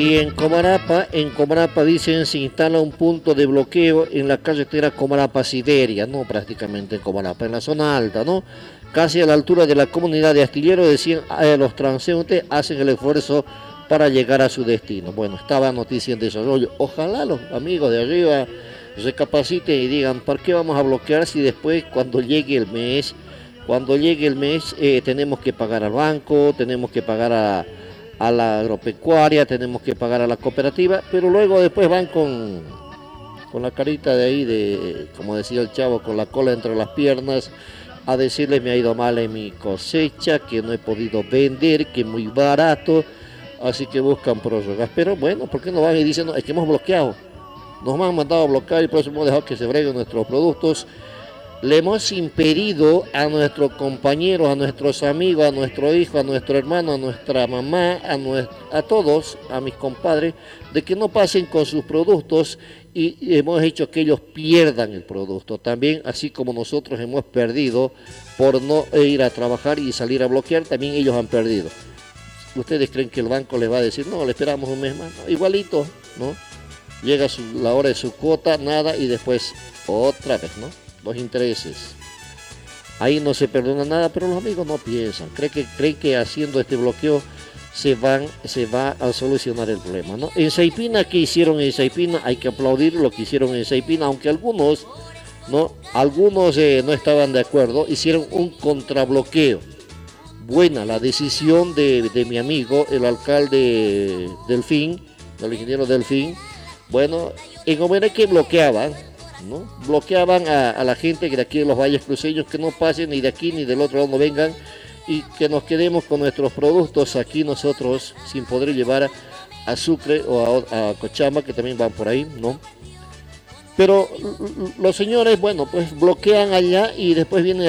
Y en Comarapa dicen se instala un punto de bloqueo en la carretera Comarapa-Sideria, no prácticamente en Comarapa, en la zona alta, ¿no? Casi a la altura de la comunidad de Astillero, decían los transeúntes hacen el esfuerzo para llegar a su destino. Bueno, estaba noticia en desarrollo. Ojalá los amigos de arriba recapaciten y digan, ¿por qué vamos a bloquear si después cuando llegue el mes tenemos que pagar al banco, tenemos que pagar a la agropecuaria, tenemos que pagar a la cooperativa, pero luego después van con la carita de ahí, como decía el chavo, con la cola entre las piernas, a decirles me ha ido mal en mi cosecha, que no he podido vender, que es muy barato, así que buscan prórrogas. Pero bueno, ¿por qué no van y dicen, no, es que hemos bloqueado? Nos han mandado a bloquear y por eso hemos dejado que se breguen nuestros productos. Le hemos impedido a nuestros compañeros, a nuestros amigos, a nuestro hijo, a nuestro hermano, a nuestra mamá, a todos, a mis compadres, de que no pasen con sus productos y hemos hecho que ellos pierdan el producto. También, así como nosotros hemos perdido por no ir a trabajar y salir a bloquear, también ellos han perdido. ¿Ustedes creen que el banco les va a decir, no, le esperamos un mes más? No, igualito, ¿no? Llega la hora de su cuota, nada, y después otra vez, ¿no? Los intereses. Ahí no se perdona nada, pero los amigos no piensan. Creen que haciendo este bloqueo se va a solucionar el problema, ¿no? En Saipina, ¿qué hicieron en Saipina? Hay que aplaudir lo que hicieron en Saipina, aunque algunos no estaban de acuerdo, hicieron un contrabloqueo. Buena la decisión de mi amigo, el alcalde Delfín, el ingeniero Delfín. Bueno, en Omereque que bloqueaban, ¿no? Bloqueaban a la gente de aquí de los valles cruceños que no pasen ni de aquí ni del otro lado no vengan y que nos quedemos con nuestros productos aquí nosotros sin poder llevar a Sucre o a Cochabamba, que también van por ahí, ¿no? Pero los señores, bueno, pues bloquean allá y después venían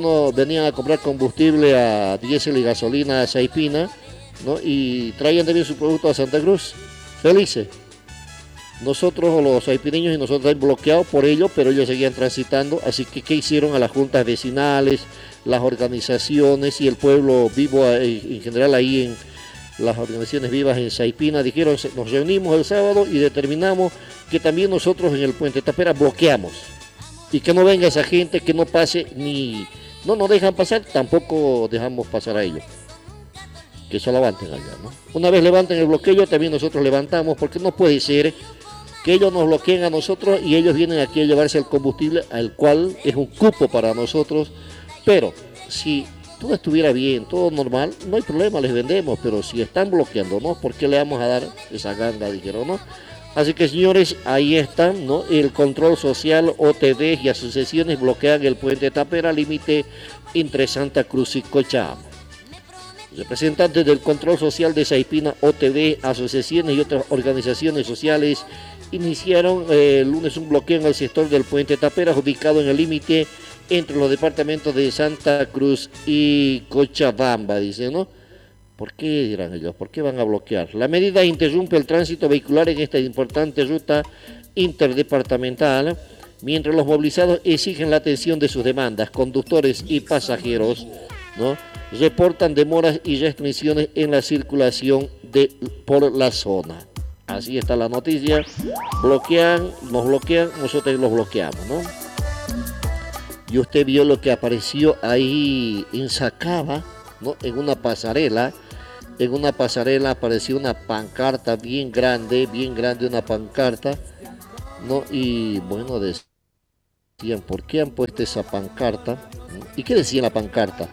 a comprar combustible a diésel y gasolina a Saipina, ¿no? Y traían también su producto a Santa Cruz, felices. Nosotros, los saipineños y nosotros hemos bloqueado por ello, pero ellos seguían transitando, así que ¿qué hicieron a las juntas vecinales, las organizaciones y el pueblo vivo en general ahí en las organizaciones vivas en Saipina? Dijeron, nos reunimos el sábado y determinamos que también nosotros en el puente Tapera bloqueamos y que no venga esa gente, que no pase no nos dejan pasar, tampoco dejamos pasar a ellos, que se levanten allá, ¿no? Una vez levanten el bloqueo, también nosotros levantamos, porque no puede ser que ellos nos bloqueen a nosotros y ellos vienen aquí a llevarse el combustible, al cual es un cupo para nosotros, pero si todo estuviera bien, todo normal, no hay problema, les vendemos, pero si están bloqueándonos, ¿por qué le vamos a dar esa ganga? Dijeron, ¿no? Así que señores, ahí están, ¿no? El control social, OTV y asociaciones bloquean el puente Tapera, límite entre Santa Cruz y Cochabamba. Representantes del control social de Saipina, OTV, asociaciones y otras organizaciones sociales iniciaron el lunes un bloqueo en el sector del puente Tapera, ubicado en el límite entre los departamentos de Santa Cruz y Cochabamba, dice, ¿no? ¿Por qué, dirán ellos? ¿Por qué van a bloquear? La medida interrumpe el tránsito vehicular en esta importante ruta interdepartamental, mientras los movilizados exigen la atención de sus demandas. Conductores y pasajeros, ¿no?, reportan demoras y restricciones en la circulación por la zona. Así está la noticia. Nos bloquean, nosotros los bloqueamos, ¿no? Y usted vio lo que apareció ahí en Sacaba, ¿no? En una pasarela apareció una pancarta bien grande, una pancarta, ¿no? Y bueno, decían, ¿por qué han puesto esa pancarta? ¿Y qué decía en la pancarta?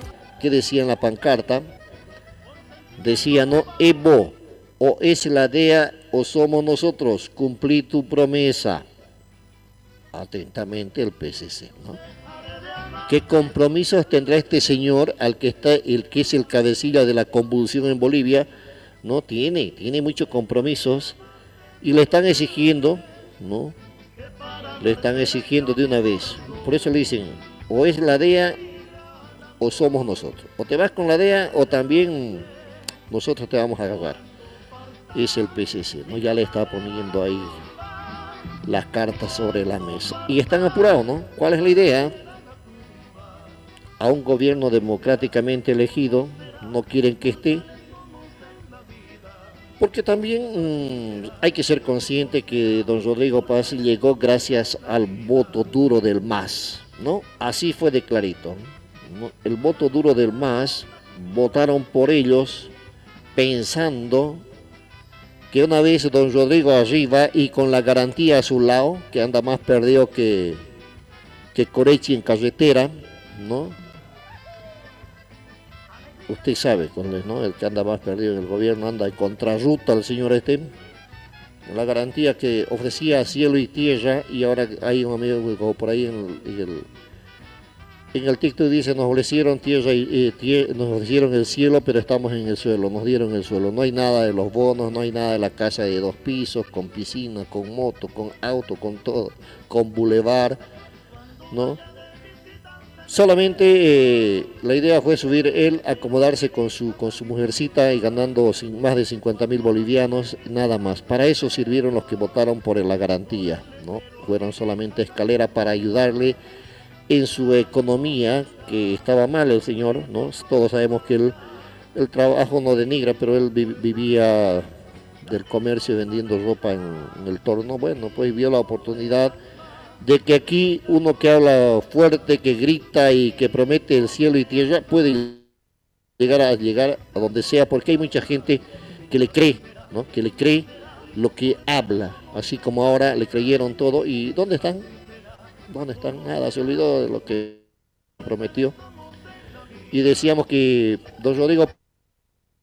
Decía, ¿no? Evo, o es la DEA o somos nosotros, cumplí tu promesa. Atentamente el PCC, ¿no? ¿Qué compromisos tendrá este señor, el que es el cabecilla de la convulsión en Bolivia? No tiene muchos compromisos y le están exigiendo, ¿no? Le están exigiendo de una vez. Por eso le dicen, o es la DEA o somos nosotros. O te vas con la DEA o también nosotros te vamos a agarrar. Es el PCC, ¿no? Ya le está poniendo ahí las cartas sobre la mesa. Y están apurados, ¿no? ¿Cuál es la idea? A un gobierno democráticamente elegido, no quieren que esté, Porque también hay que ser consciente que don Rodrigo Paz llegó gracias al voto duro del MAS, ¿no? Así fue de clarito, ¿no? El voto duro del MAS, votaron por ellos pensando que una vez don Rodrigo arriba y con la garantía a su lado, que anda más perdido que Corechi en carretera, ¿no? Usted sabe, ¿no? El que anda más perdido en el gobierno anda en contrarruta el señor este. La garantía que ofrecía cielo y tierra, y ahora hay un amigo como por ahí en el TikTok dice, nos ofrecieron tierra nos ofrecieron el cielo, pero estamos en el suelo, nos dieron el suelo. No hay nada de los bonos, no hay nada de la casa de 2 pisos, con piscina, con moto, con auto, con todo, con bulevar, ¿no? Solamente la idea fue subir él, acomodarse con su mujercita y ganando más de 50.000 bolivianos, nada más. Para eso sirvieron los que votaron por la garantía, ¿no? Fueron solamente escalera para ayudarle en su economía, que estaba mal el señor, ¿no? Todos sabemos que el trabajo no denigra, pero él vivía del comercio vendiendo ropa en el torno. Bueno, pues vio la oportunidad de que aquí uno que habla fuerte, que grita y que promete el cielo y tierra, puede llegar a donde sea, porque hay mucha gente que le cree, ¿no? Que le cree lo que habla, así como ahora le creyeron todo. ¿Y dónde están? ¿Dónde están? Nada, se olvidó de lo que prometió. Y decíamos que don Rodrigo